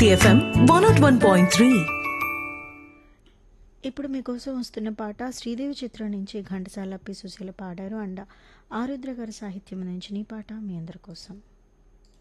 FM 101.3. ఇప్పుడు మీకోసం వస్తున్న పాట శ్రీదేవి చిత్రం నుంచి ఘంటసాల పి సుశీల పాడారు. అండ్ ఆరుద్ర గారి సాహిత్యం నుంచి ఈ పాట మీ అందరి కోసం.